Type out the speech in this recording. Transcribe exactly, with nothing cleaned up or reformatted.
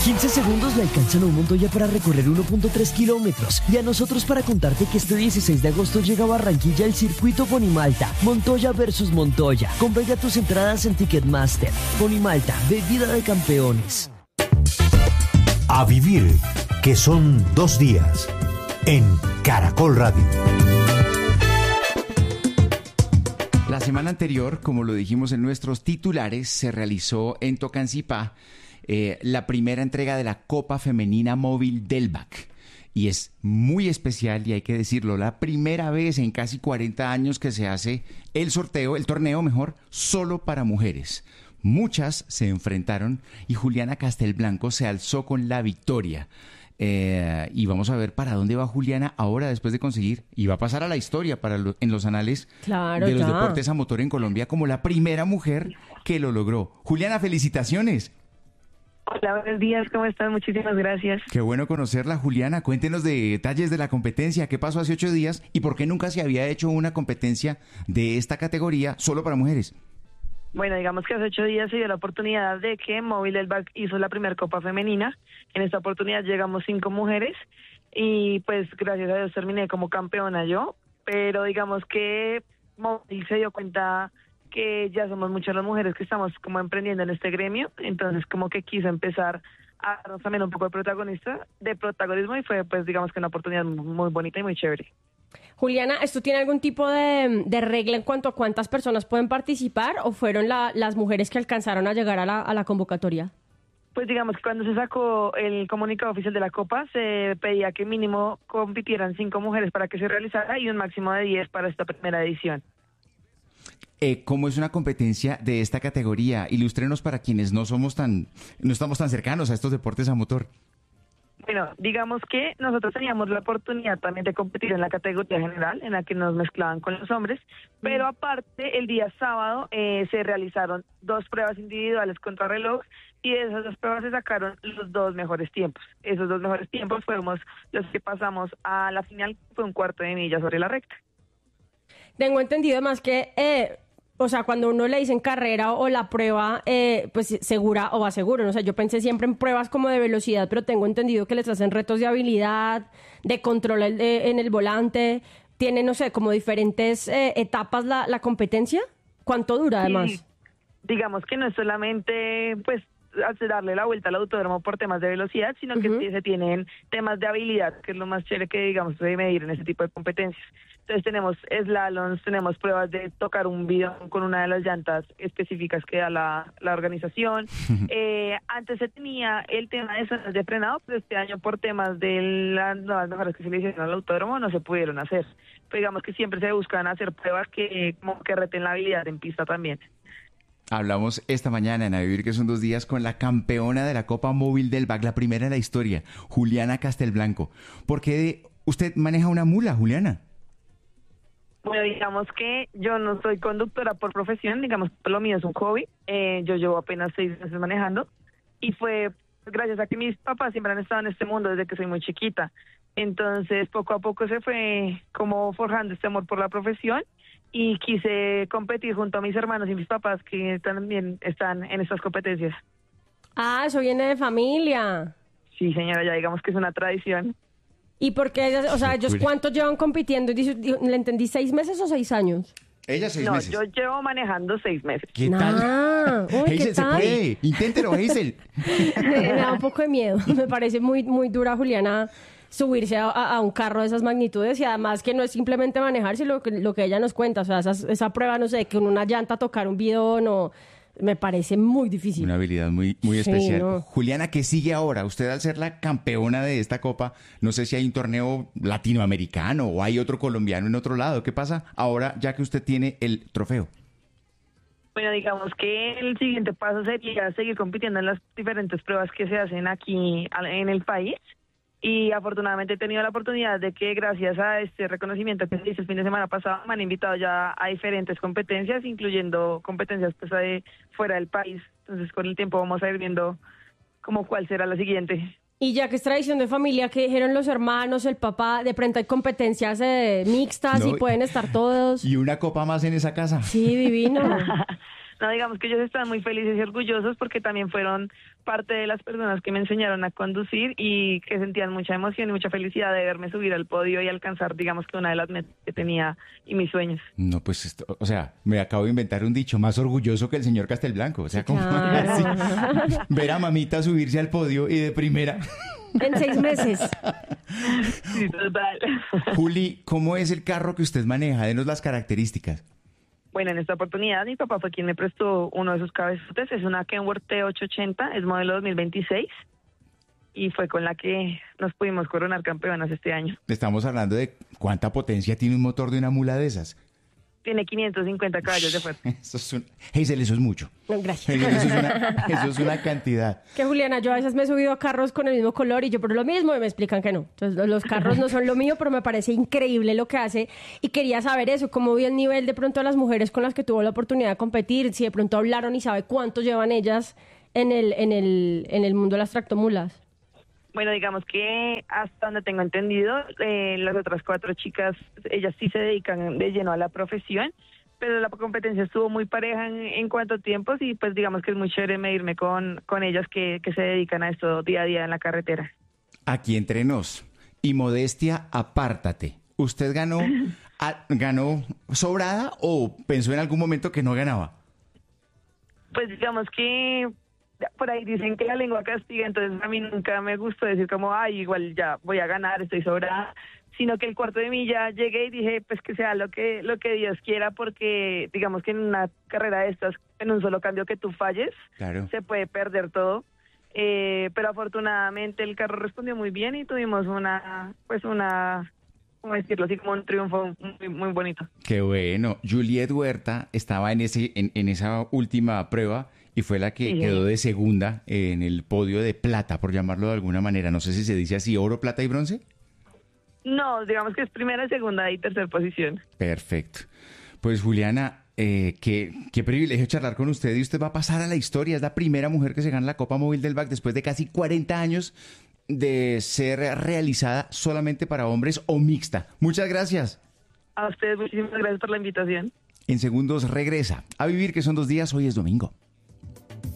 quince segundos le alcanzan a un Montoya para recorrer uno punto tres kilómetros y a nosotros para contarte que este dieciséis de agosto llega a Barranquilla el circuito Ponimalta. Montoya versus Montoya. Compra ya tus entradas en Ticketmaster. Ponimalta, bebida de campeones. A vivir, que son dos días, en Caracol Radio. La semana anterior, como lo dijimos en nuestros titulares, se realizó en Tocancipá eh, la primera entrega de la Copa Femenina Móvil del B A C. Y es muy especial, y hay que decirlo, la primera vez en casi cuarenta años que se hace el sorteo, el torneo mejor, solo para mujeres. Muchas se enfrentaron y Juliana Castelblanco se alzó con la victoria. Eh, y vamos a ver para dónde va Juliana ahora después de conseguir, y va a pasar a la historia para lo, en los anales claro, de los ya. deportes a motor en Colombia como la primera mujer que lo logró. Juliana, felicitaciones. Hola, buenos días, ¿cómo están? Muchísimas gracias. Qué bueno conocerla, Juliana. Cuéntenos de detalles de la competencia, qué pasó hace ocho días y por qué nunca se había hecho una competencia de esta categoría solo para mujeres. Bueno, digamos que hace ocho días se dio la oportunidad de que Móvil del B A C hizo la primera Copa Femenina. En esta oportunidad llegamos cinco mujeres y pues gracias a Dios terminé como campeona yo, pero digamos que Móvil se dio cuenta que ya somos muchas las mujeres que estamos como emprendiendo en este gremio, entonces como que quiso empezar a darnos también un poco de protagonista, de protagonismo y fue pues digamos que una oportunidad muy bonita y muy chévere. Juliana, ¿esto tiene algún tipo de, de regla en cuanto a cuántas personas pueden participar o fueron la, las mujeres que alcanzaron a llegar a la, a la convocatoria? Pues digamos que cuando se sacó el comunicado oficial de la Copa, se pedía que mínimo compitieran cinco mujeres para que se realizara y un máximo de diez para esta primera edición. Eh, ¿Cómo es una competencia de esta categoría? Ilústrenos para quienes no somos tan, no estamos tan cercanos a estos deportes a motor. Bueno, digamos que nosotros teníamos la oportunidad también de competir en la categoría general, en la que nos mezclaban con los hombres, pero aparte el día sábado eh, se realizaron dos pruebas individuales contra reloj y de esas dos pruebas se sacaron los dos mejores tiempos. Esos dos mejores tiempos fuimos los que pasamos a la final, fue un cuarto de milla sobre la recta. Tengo entendido además que... Eh... O sea, cuando uno le dicen carrera o la prueba, eh, pues segura o va seguro. ¿No? O sea, yo pensé siempre en pruebas como de velocidad, pero tengo entendido que les hacen retos de habilidad, de control de, en el volante. Tiene, no sé, como diferentes eh, etapas la, la competencia. ¿Cuánto dura, además? Sí, digamos que no es solamente, pues, darle la vuelta al autódromo por temas de velocidad, sino que uh-huh. se tienen temas de habilidad, que es lo más chévere que, digamos, se debe medir en este tipo de competencias. Entonces tenemos slaloms, tenemos pruebas de tocar un bidón con una de las llantas específicas que da la, la organización. eh, antes se tenía el tema de zonas de frenado, pero este año por temas de las nuevas mejoras que se le hicieron al autódromo no se pudieron hacer. Pero digamos que siempre se buscan hacer pruebas que como que reten la habilidad en pista también. Hablamos esta mañana en A Vivir, que son dos días, con la campeona de la Copa Móvil del B A C, la primera en la historia, Juliana Castelblanco. ¿Por qué usted maneja una mula, Juliana? Bueno, digamos que yo no soy conductora por profesión, digamos que lo mío es un hobby. Eh, yo llevo apenas seis meses manejando y fue gracias a que mis papás siempre han estado en este mundo desde que soy muy chiquita. Entonces, poco a poco se fue como forjando este amor por la profesión y quise competir junto a mis hermanos y mis papás que también están en estas competencias. Ah, eso viene de familia. Sí, señora, ya digamos que es una tradición. ¿Y por qué? O sea, ¿ellos cuántos llevan compitiendo? ¿Le entendí seis meses o seis años? Ella seis no, meses. No, yo llevo manejando seis meses. ¿Qué tal? Ah, uy, Hazel, ¿qué se tal? puede. Inténtelo, Hazel. me, me da un poco de miedo. Me parece muy, muy dura, Juliana, subirse a, a un carro de esas magnitudes y además que no es simplemente manejar, sino lo que, lo que ella nos cuenta. O sea, esa, esa prueba, no sé, que con una llanta tocar un bidón o... Me parece muy difícil. Una habilidad muy, muy especial. Sí, no. Juliana, ¿qué sigue ahora? Usted, al ser la campeona de esta copa, no sé si hay un torneo latinoamericano o hay otro colombiano en otro lado. ¿Qué pasa ahora ya que usted tiene el trofeo? Bueno, digamos que el siguiente paso sería seguir compitiendo en las diferentes pruebas que se hacen aquí en el país. Y afortunadamente he tenido la oportunidad de que gracias a este reconocimiento que se hizo el fin de semana pasado me han invitado ya a diferentes competencias, incluyendo competencias pues, de fuera del país. Entonces con el tiempo vamos a ir viendo como cuál será la siguiente. Y ya que es tradición de familia, que dijeron los hermanos, el papá, de pronto hay competencias eh, mixtas no, y pueden estar todos. Y una copa más en esa casa. Sí, divino. No, digamos que ellos están muy felices y orgullosos porque también fueron parte de las personas que me enseñaron a conducir y que sentían mucha emoción y mucha felicidad de verme subir al podio y alcanzar, digamos que una de las metas que tenía y mis sueños. No, pues, esto, o sea, me acabo de inventar un dicho, más orgulloso que el señor Castelblanco. O sea, como Claro. así, ver a mamita subirse al podio y de primera. En seis meses. Sí, total. Juli, ¿cómo es el carro que usted maneja? Denos las características. Bueno, en esta oportunidad mi papá fue quien me prestó uno de sus cabezotes, es una Kenworth T ochocientos ochenta, es modelo dos mil veintiséis y fue con la que nos pudimos coronar campeonas este año. Estamos hablando de cuánta potencia tiene un motor de una mula de esas. Tiene quinientos cincuenta caballos de fuerza. Eso es un... Hazel, eso es mucho. No, gracias. Hazel, eso es una, eso es una cantidad. Que Juliana, yo a veces me he subido a carros con el mismo color y yo por lo mismo y me explican que no. Entonces los carros no son lo mío, pero me parece increíble lo que hace y quería saber eso, cómo vio el nivel de pronto de las mujeres con las que tuvo la oportunidad de competir, si de pronto hablaron y sabe cuánto llevan ellas en el, en el, en el mundo de las tractomulas. Bueno, digamos que hasta donde tengo entendido, eh, las otras cuatro chicas, ellas sí se dedican de lleno a la profesión, pero la competencia estuvo muy pareja en, en cuanto a tiempos y pues digamos que es muy chévere medirme con, con ellas que, que se dedican a esto día a día en la carretera. Aquí entre nos. Y modestia, apártate. ¿Usted ganó, a- ganó sobrada o pensó en algún momento que no ganaba? Pues digamos que por ahí dicen que la lengua castiga, entonces a mí nunca me gustó decir como, ay, igual ya voy a ganar, estoy sobrada, sino que el cuarto de milla llegué y dije, pues que sea lo que lo que Dios quiera, porque digamos que en una carrera de estas, en un solo cambio que tú falles, Claro. se puede perder todo. Eh, pero afortunadamente el carro respondió muy bien y tuvimos una, pues una, ¿cómo decirlo? Así como un triunfo muy, muy bonito. Qué bueno. Juliet Huerta estaba en, ese, en, en esa última prueba y fue la que Sí. quedó de segunda en el podio de plata, por llamarlo de alguna manera. No sé si se dice así, oro, plata y bronce. No, digamos que es primera, segunda y tercera posición. Perfecto. Pues Juliana, eh, qué, qué privilegio charlar con usted y usted va a pasar a la historia. Es la primera mujer que se gana la Copa Móvil del B A C después de casi cuarenta años de ser realizada solamente para hombres o mixta. Muchas gracias. A ustedes muchísimas gracias por la invitación. En segundos regresa a vivir, que son dos días. Hoy es domingo.